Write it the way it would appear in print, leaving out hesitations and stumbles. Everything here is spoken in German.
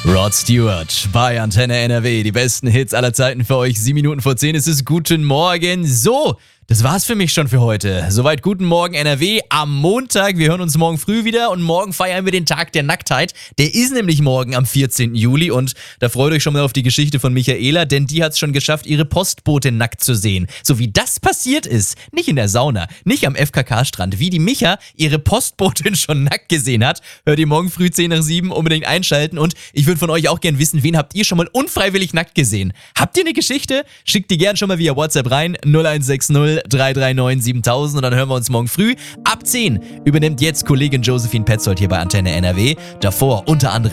Rod Stewart bei Antenne NRW. Die besten Hits aller Zeiten für euch. 7 Minuten vor 10 ist es. Guten Morgen. So, das war's für mich schon für heute. Soweit guten Morgen NRW am Montag. Wir hören uns morgen früh wieder und morgen feiern wir den Tag der Nacktheit. Der ist nämlich morgen am 14. Juli und da freut euch schon mal auf die Geschichte von Michaela, denn die hat's schon geschafft, ihre Postbotin nackt zu sehen. So wie das passiert ist, nicht in der Sauna, nicht am FKK-Strand, wie die Micha ihre Postbotin schon nackt gesehen hat, hört ihr morgen früh 10 nach 7 unbedingt einschalten und ich würde von euch auch gern wissen, wen habt ihr schon mal unfreiwillig nackt gesehen? Habt ihr eine Geschichte? Schickt die gern schon mal via WhatsApp rein, 0160 339 7000 und dann hören wir uns morgen früh ab 10. Übernimmt jetzt Kollegin Josephine Petzold hier bei Antenne NRW. Davor unter anderem